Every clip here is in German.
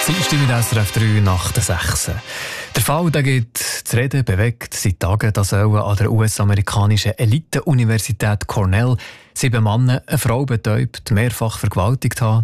Sie stimmen SRF 3 nach der 6. Der Fall, der geht zu reden, bewegt seit Tagen, dass an der US-amerikanischen Elite-Universität Cornell 7 Männer eine Frau betäubt, mehrfach vergewaltigt haben.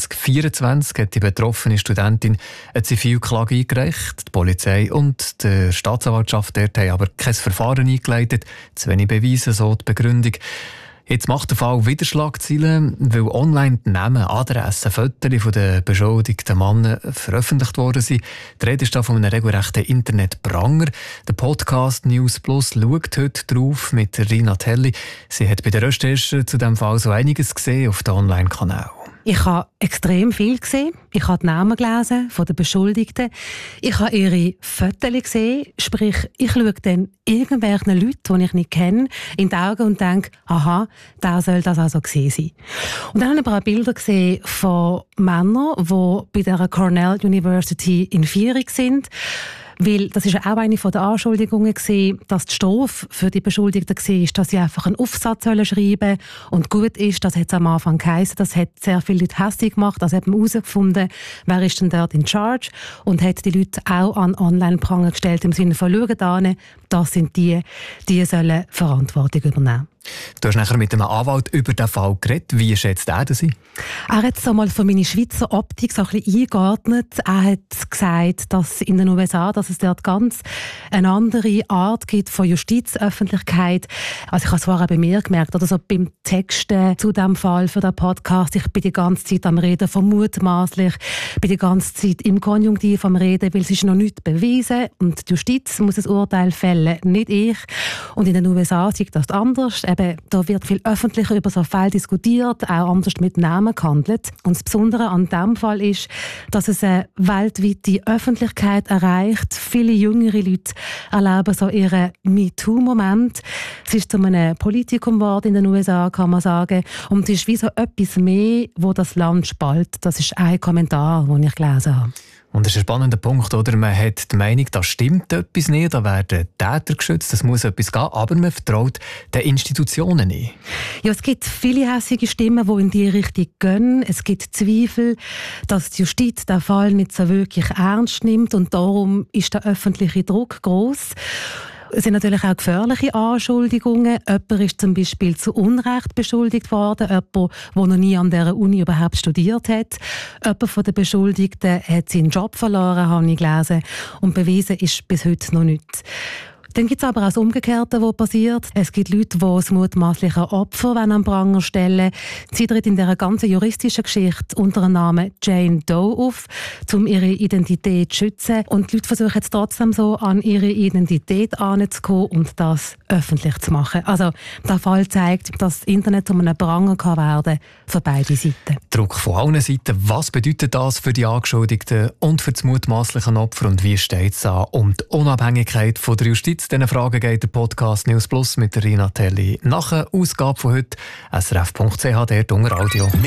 2024 hat die betroffene Studentin eine Zivilklage eingereicht. Die Polizei und die Staatsanwaltschaft dort haben aber kein Verfahren eingeleitet. Zu wenig Beweise, so die Begründung. Jetzt macht der Fall wieder Schlagzeilen, weil online die Namen, Adressen, Fotos von den beschuldigten Männern veröffentlicht worden sind. Die Rede ist da von einem regelrechten Internetpranger. Der Podcast News Plus schaut heute drauf mit Rina Telli. Sie hat bei der Recherche zu diesem Fall so einiges gesehen auf den Online-Kanal. Ich habe extrem viel gesehen. Ich habe die Namen gelesen von den Beschuldigten. Ich habe ihre Fotos gesehen. Sprich, ich schaue dann irgendwelchen Leuten, die ich nicht kenne, in die Augen und denke, aha, da soll das also gewesen sein. Und dann habe ich aber auch Bilder gesehen von Männern, die bei der Cornell University in Führung sind. Weil das ist auch eine der Anschuldigungen gewesen, dass die Strafe für die Beschuldigten war, dass sie einfach einen Aufsatz schreiben sollen. Und gut ist, das hat es am Anfang geheißen, das hat sehr viele Leute hässlich gemacht, das hat man herausgefunden, wer ist denn dort in charge und hat die Leute auch an Online-Pranger gestellt, im Sinne von, schauen da hin, das sind die sollen Verantwortung übernehmen. Du hast nachher mit einem Anwalt über den Fall geredet. Wie schätzt er das ein? Er hat so mal von meiner Schweizer Optik so ein bisschen eingeordnet. Er hat gesagt, dass in den USA, dass es dort ganz eine andere Art gibt von Justizöffentlichkeit. Also ich habe es vorher bei mir gemerkt, oder so beim Texten zu diesem Fall für den Podcast. Ich bin die ganze Zeit am Reden von mutmaßlich, bin die ganze Zeit im Konjunktiv am Reden, weil es ist noch nichts bewiesen und die Justiz muss ein Urteil fällen, nicht ich. Und in den USA sieht das anders. Eben, da wird viel öffentlicher über so Fälle diskutiert, auch anders mit Namen gehandelt. Und das Besondere an diesem Fall ist, dass es eine weltweite Öffentlichkeit erreicht. Viele jüngere Leute erleben so ihren MeToo-Moment. Es ist zu einem Politikum geworden in den USA, kann man sagen. Und es ist wie so etwas mehr, wo das Land spaltet. Das ist ein Kommentar, den ich gelesen habe. Und das ist ein spannender Punkt, oder? Man hat die Meinung, da stimmt etwas nicht, da werden Täter geschützt, das muss etwas gehen, aber man vertraut den Institutionen nicht. Ja, es gibt viele hässige Stimmen, die in die Richtung gehen. Es gibt Zweifel, dass die Justiz den Fall nicht so wirklich ernst nimmt und darum ist der öffentliche Druck gross. Es sind natürlich auch gefährliche Anschuldigungen. Jemand ist zum Beispiel zu Unrecht beschuldigt worden. Jemand, der noch nie an dieser Uni überhaupt studiert hat. Jemand von den Beschuldigten hat seinen Job verloren, habe ich gelesen. Und bewiesen ist bis heute noch nichts. Dann gibt es aber auch das Umgekehrte, was passiert. Es gibt Leute, die das mutmaßliche Opfer an den Pranger stellen. Sie tritt in dieser ganzen juristischen Geschichte unter dem Namen Jane Doe auf, um ihre Identität zu schützen. Und die Leute versuchen jetzt trotzdem so an ihre Identität heranzukommen und das öffentlich zu machen. Also der Fall zeigt, dass das Internet zu einem Pranger werden kann für beide Seiten. Druck von allen Seiten. Was bedeutet das für die Angeschuldigten und für das mutmaßliche Opfer? Und wie steht es an um die Unabhängigkeit von der Justiz? Diesen Fragen geht der Podcast News Plus mit Rina Telli nach der Ausgabe von heute. srf.ch, dort unter Audio.